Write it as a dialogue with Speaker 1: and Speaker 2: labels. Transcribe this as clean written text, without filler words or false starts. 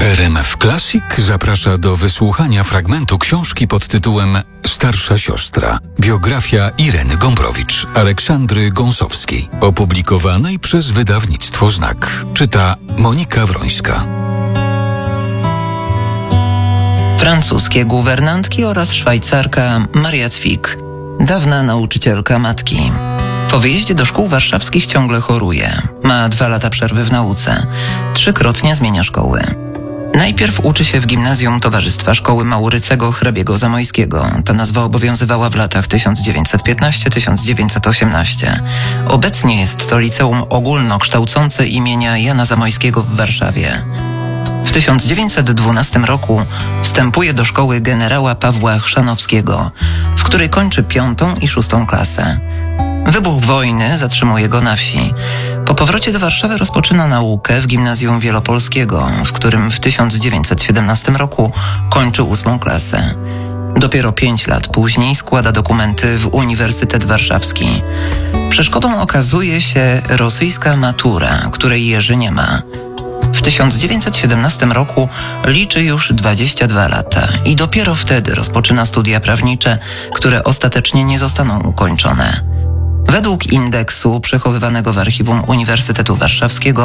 Speaker 1: RMF Classic zaprasza do wysłuchania fragmentu książki pod tytułem Starsza siostra. Biografia Ireny Gombrowicz, Aleksandry Gąsowskiej, opublikowanej przez wydawnictwo Znak. Czyta Monika Wrońska.
Speaker 2: Francuskie guwernantki oraz Szwajcarka Maria Cwik, dawna nauczycielka matki. Po wyjeździe do szkół warszawskich ciągle choruje. Ma 2 lata przerwy w nauce. 3-krotnie zmienia szkoły. Najpierw uczy się w gimnazjum Towarzystwa Szkoły Maurycego Hrabiego Zamojskiego. Ta nazwa obowiązywała w latach 1915-1918. Obecnie jest to liceum ogólnokształcące imienia Jana Zamojskiego w Warszawie. W 1912 roku wstępuje do szkoły generała Pawła Chrzanowskiego, w której kończy 5. i 6. klasę. Wybuch wojny zatrzymuje go na wsi. Po powrocie do Warszawy rozpoczyna naukę w Gimnazjum Wielopolskiego, w którym w 1917 roku kończy 8. klasę. Dopiero 5 lat później składa dokumenty w Uniwersytet Warszawski. Przeszkodą okazuje się rosyjska matura, której Jerzy nie ma. W 1917 roku liczy już 22 lata i dopiero wtedy rozpoczyna studia prawnicze, które ostatecznie nie zostaną ukończone. Według indeksu przechowywanego w archiwum Uniwersytetu Warszawskiego